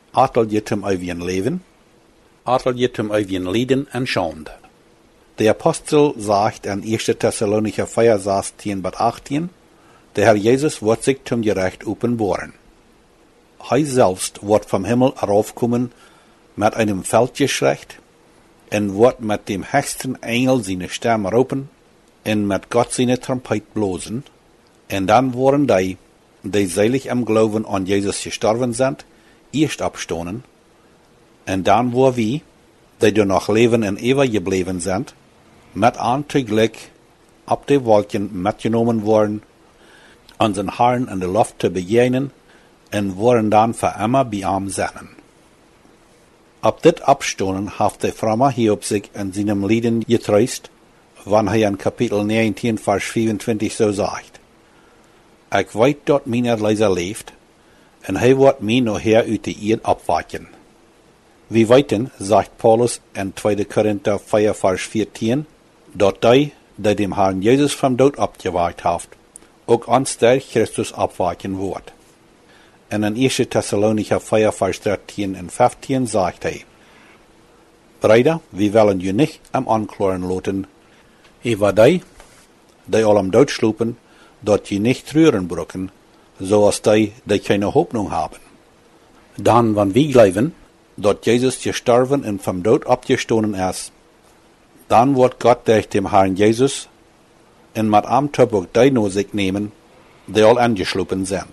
Atal je zum eiwien leven, atal je zum eiwien lijden en schande. De apostel sagt in 1 Thessalonicher 4, 16-18, de Herr Jezus wordt zich zum gerecht openboren. Hij selbst wordt vom Himmel heraufkommen met einem Feldgeschlecht en wordt met dem höchsten Engel seine Stimme roepen en met Gott seine Trompet blozen, en dan worden die selig im Glauben an Jesus gestorben sind, eerst opstonen, en dan worden wir, die er noch leven en eeuwig gebleven sind, met aan tegelijk op de wolken metgenomen worden, unseren Herrn in de lucht te begegnen, en worden dan voor immer bij hem zijn. Op dit opstonen heeft de vrome Hiob zich in zijn lieden getroost, wanneer hij in kapitel 19 vers 24 zo zegt: Ik weet dat mijn erleider leeft, en hij wordt mij nog her uit de eerd opwekken. We weten, zegt Paulus in 2 Korinther 4 vers 14, dat die dem Herrn Jezus vom dood opgewekt heeft, ook ons der Christus opwekken wordt. En in 1 Thessalonicher 4 vers 13 en 15 zegt hij: Brüder, we willen je niet am aanklagen laten, over die al am dood slopen, dat je niet treuren brokken, zoals die keine Hoffnung haben. Dan, wanneer we geloven, dat Jezus gestorven en vom dood opgestonen is, dan wordt Gott durch dem Herrn Jesus en met hem ook die naar zich nemen, die al angeslopen zijn.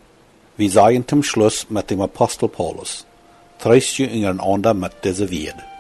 We sagen zum Schluss mit dem Apostel Paulus: Tröst je einander mit dieser Werde.